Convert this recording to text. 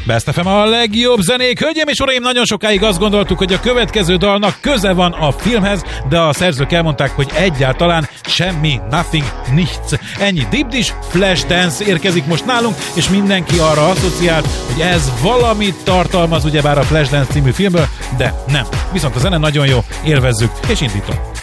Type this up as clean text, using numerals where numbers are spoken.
Best FM a legjobb zenék. Hölgyeim és uraim, nagyon sokáig azt gondoltuk, hogy a következő dalnak köze van a filmhez, de a szerzők elmondták, hogy egyáltalán semmi, nothing, nichts. Ennyi Deep Dish, Flashdance érkezik most nálunk, és mindenki arra asszociált, hogy ez valamit tartalmaz ugyebár a Flashdance című filmből, de nem. Viszont a zene nagyon jó, élvezzük, és indítom.